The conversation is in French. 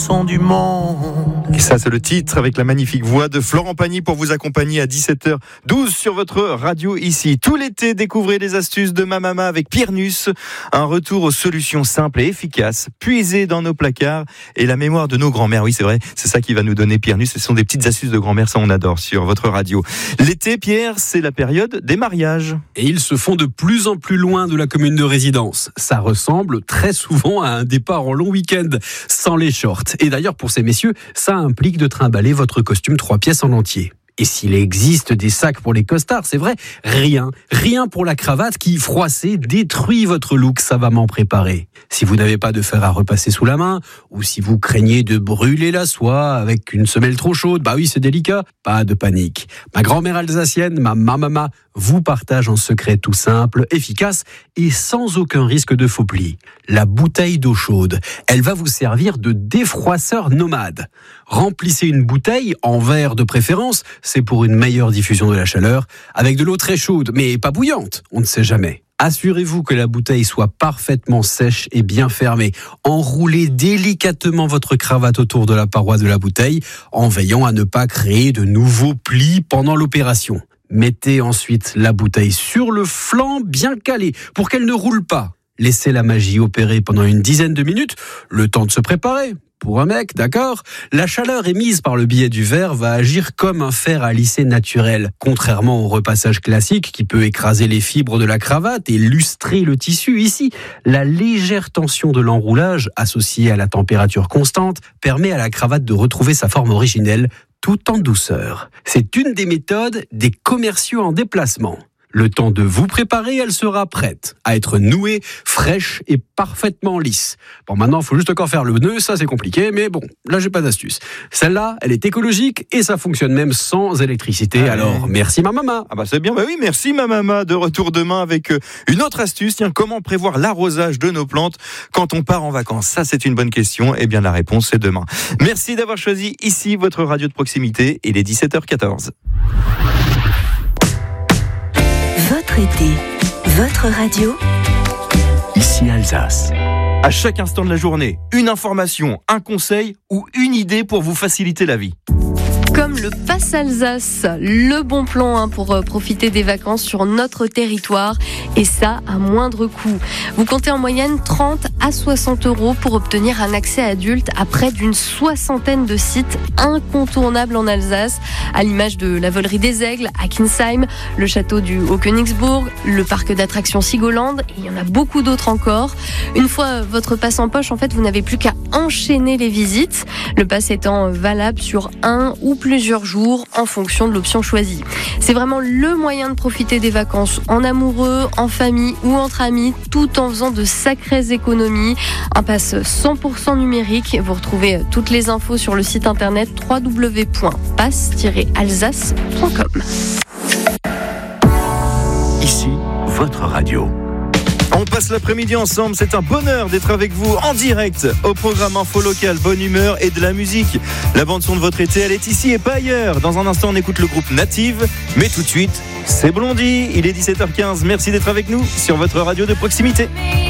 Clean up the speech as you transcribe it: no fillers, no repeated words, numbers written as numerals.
Du monde. Et ça, c'est le titre avec la magnifique voix de Florent Pagny pour vous accompagner à 17h12 sur votre radio ici. Tout l'été, découvrez les astuces de ma maman avec Pierre Nuss. Un retour aux solutions simples et efficaces, puisées dans nos placards et la mémoire de nos grands-mères. Oui, c'est vrai, c'est ça qui va nous donner Pierre Nuss. Ce sont des petites astuces de grand-mère, ça on adore sur votre radio. L'été, Pierre, c'est la période des mariages. Et ils se font de plus en plus loin de la commune de résidence. Ça ressemble très souvent à un départ en long week-end sans les shorts. Et d'ailleurs, pour ces messieurs, ça implique de trimballer votre costume 3 pièces en entier. Et s'il existe des sacs pour les costards, c'est vrai, rien pour la cravate qui, froissée, détruit votre look savamment préparé. Si vous n'avez pas de fer à repasser sous la main, ou si vous craignez de brûler la soie avec une semelle trop chaude, bah oui, c'est délicat, pas de panique. Ma grand-mère alsacienne, ma maman, vous partage un secret tout simple, efficace et sans aucun risque de faux plis. La bouteille d'eau chaude, elle va vous servir de défroisseur nomade. Remplissez une bouteille, en verre de préférence, c'est pour une meilleure diffusion de la chaleur, avec de l'eau très chaude, mais pas bouillante, on ne sait jamais. Assurez-vous que la bouteille soit parfaitement sèche et bien fermée. Enroulez délicatement votre cravate autour de la paroi de la bouteille, en veillant à ne pas créer de nouveaux plis pendant l'opération. Mettez ensuite la bouteille sur le flanc bien calé pour qu'elle ne roule pas. Laissez la magie opérer pendant une dizaine de minutes, le temps de se préparer. Pour un mec, d'accord ? La chaleur émise par le biais du verre va agir comme un fer à lisser naturel. Contrairement au repassage classique qui peut écraser les fibres de la cravate et lustrer le tissu, ici, la légère tension de l'enroulage, associée à la température constante, permet à la cravate de retrouver sa forme originelle, tout en douceur. C'est une des méthodes des commerciaux en déplacement. Le temps de vous préparer, elle sera prête à être nouée, fraîche et parfaitement lisse. Bon, maintenant, il faut juste encore faire le nœud, ça c'est compliqué, mais bon, là j'ai pas d'astuce. Celle-là, elle est écologique et ça fonctionne même sans électricité. Alors, merci ma maman. Ah bah c'est bien, bah oui, merci ma maman. De retour demain avec une autre astuce. Tiens, comment prévoir l'arrosage de nos plantes quand on part en vacances ? Ça c'est une bonne question. Eh bien la réponse c'est demain. Merci d'avoir choisi ici votre radio de proximité. Il est 17h14. Votre été, votre radio, Ici Alsace. À chaque instant de la journée, une information, un conseil ou une idée pour vous faciliter la vie. Comme le Pass Alsace, le bon plan pour profiter des vacances sur notre territoire, et ça à moindre coût. Vous comptez en moyenne 30 à 60 € pour obtenir un accès adulte à près d'une soixantaine de sites incontournables en Alsace, à l'image de la Volerie des Aigles à Kinsheim, le château du Haut-Königsbourg, le parc d'attractions Sigoland, et il y en a beaucoup d'autres encore. Une fois votre pass en poche, en fait, vous n'avez plus qu'à enchaîner les visites, le pass étant valable sur un ou plusieurs jours en fonction de l'option choisie. C'est vraiment le moyen de profiter des vacances en amoureux, en famille ou entre amis, tout en faisant de sacrées économies. Un pass 100% numérique. Vous retrouvez toutes les infos sur le site internet www.pass-alsace.com. Ici, votre radio. On passe l'après-midi ensemble, c'est un bonheur d'être avec vous en direct au programme Info Local, bonne humeur et de la musique. La bande-son de votre été, elle est ici et pas ailleurs. Dans un instant, on écoute le groupe Native, mais tout de suite, c'est Blondie. Il est 17h15, merci d'être avec nous sur votre radio de proximité.